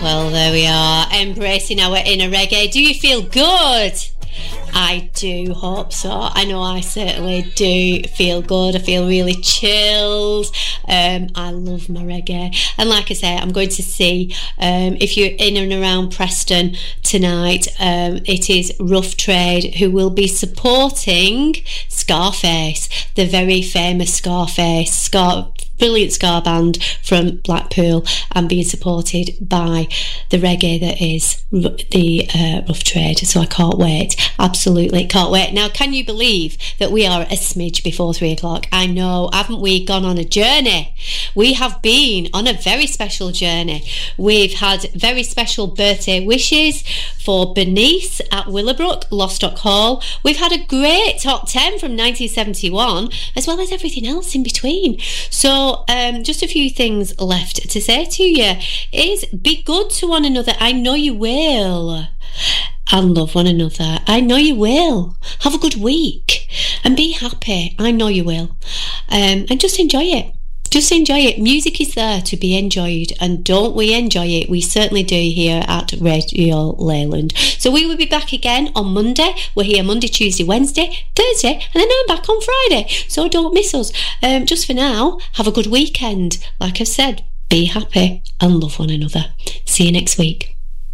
Well, there we are, embracing our inner reggae. Do you feel good? I do hope so. I know I certainly do feel good. I feel really chilled. I love my reggae. And like I say, I'm going to see, if you're in and around Preston tonight, it is Rough Trade who will be supporting Scarface, the very famous Scarface, brilliant ska band from Blackpool, and being supported by the reggae that is the Rough Trade. So I can't wait. Absolutely can't wait. Now, can you believe that we are a smidge before 3 o'clock? I know, haven't we gone on a journey? We have been on a very special journey. We've had very special birthday wishes for Bernice at Willowbrook, Lostock Hall. We've had a great top 10 from 1971, as well as everything else in between. So just a few things left to say to you is be good to one another. I know you will. And love one another. I know you will. Have a good week and be happy. I know you will. And just enjoy it. Just enjoy it. Music is there to be enjoyed, and don't we enjoy it? We certainly do here at Radio Leyland. So we will be back again on Monday. We're here Monday, Tuesday, Wednesday, Thursday, and then I'm back on Friday. So don't miss us. Just for now, have a good weekend. Like I've said, be happy and love one another. See you next week.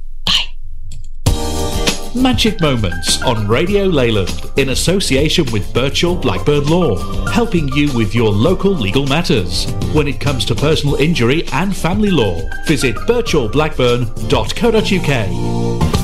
Magic Moments on Radio Leyland in association with Birchall Blackburn Law, helping you with your local legal matters. When it comes to personal injury and family law, visit birchallblackburn.co.uk.